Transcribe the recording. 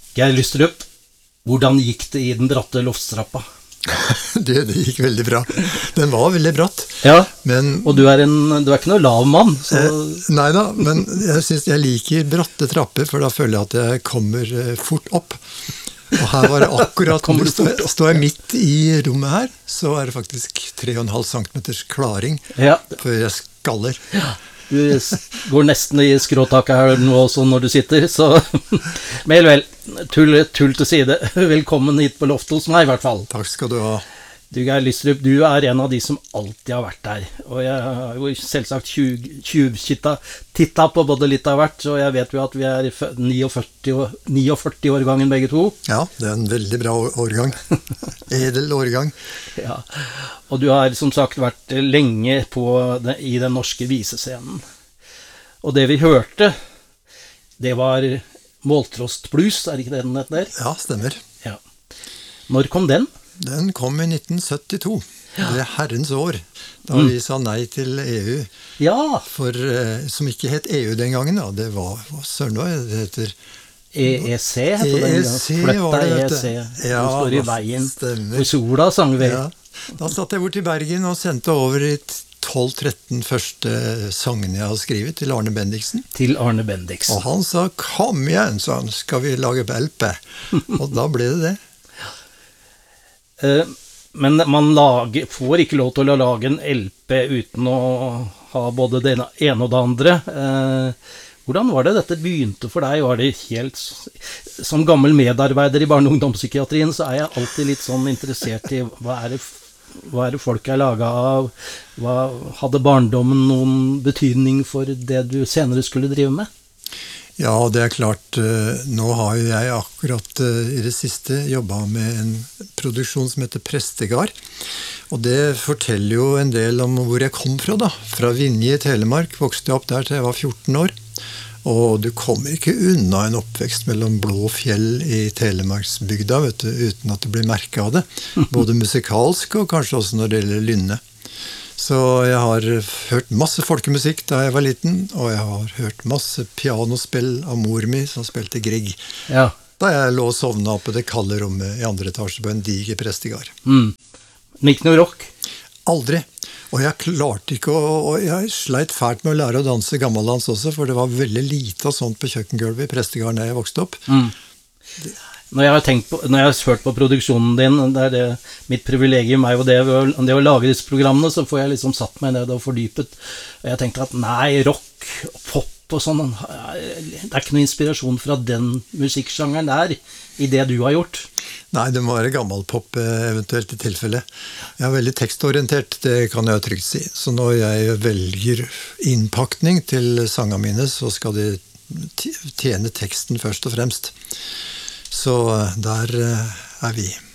Geir Lystrup, hvordan gikk det i den bratte loftstrappa? Det gikk veldig bra. Den var veldig bratt. Ja, men, og du er ikke noe lav mann. Så... Neida, men jeg synes jeg liker bratte trapper, for da føler jeg at jeg kommer fort opp. Og her var det akkurat, står jeg midt i rommet her, så er det faktisk 3,5 centimeters klaring før jeg skaller. Ja. Du går nesten i skråtaket her nå også når du sitter, så men vel, tull til side. Velkommen hit på loftet hos meg i hvert fall. Takk skal du ha. Du, Geir Lystrup, du er en av de som alltid har vært der, og jeg har jo selvsagt tittet på både litt av hvert, så jeg vet jo at vi er 49 årgangen begge to. Ja, det er en veldig bra årgang. Edel årgang. Ja, og du har som sagt vært lenge i den norske visescenen. Og det vi hørte, det var Måltrost Blues, er ikke det den heter der? Ja, stemmer. Ja. Når kom den? Den kom i 1972. Det er herrens år, da vi sa nei til EU. Ja. Som ikke het EU den gangen, da. Det var, søren var det heter... EEC heter den. Flytta EEC. Ja, du står i veien. For sola, sang vi. Ja. Da satt jeg bort i Bergen og sendte over i 12-13 første sangene jeg har skrevet til Arne Bendiksen. Til Arne Bendiksen. Og han sa, kom igjen, sa han, skal vi lage LP? Og da ble det det. Men man får ikke lov til å lage en LP uten å ha både det ene og det andre. Hvordan var det dette begynte for deg? Var det helt... Som gammel medarbeider i barne- og ungdomspsykiatrien så er jeg alltid litt sånn interessert i hva er det folk er laget av? Hadde barndommen noen betydning for det du senere skulle drive med? Ja, det er klart. Nå har jo jeg akkurat i det siste jobbet med en produksjon som heter Prestegard. Og det forteller jo en del om hvor jeg kom fra da. Fra Vinje i Telemark, vokste jeg opp der til jeg var 14 år. Og du kommer ikke unna en oppvekst mellom blå fjell i Telemarksbygda, vet du, uten at du blir merket av det. Både musikalsk og kanskje også når det gjelder lynne. Så jeg har hørt masse folkemusikk da jeg var liten, og jeg har hørt masse pianospill av mor mi som spilte Grieg. Ja. Da jeg lå og sovnet oppe det kalde rommet i andre etasje på en diger prestegard. Men ikke noe rock? Aldri. Og jeg klarte ikke og jeg sleit fælt med å lære å danse gammeldans også, for det var veldig lite av sånt på kjøkkengulvet i Prestegard da jeg vokste opp. Når jeg har hørt på produksjonen din, det er det mitt privilegium er jo det å lage disse programmene, så får jeg liksom satt meg ned og fordypet. Og jeg tenkte at nei, rock, pop og sånn, det er ikke noe inspirasjon fra den musikksjangeren der i det du har gjort. Nei, det må være gammelpop eventuelt i tilfelle. Jeg er veldig tekstorientert, det kan jeg trygt si. Så når jeg velger innpakning til sangene mine, så skal de tjene teksten først og fremst. Så der er vi.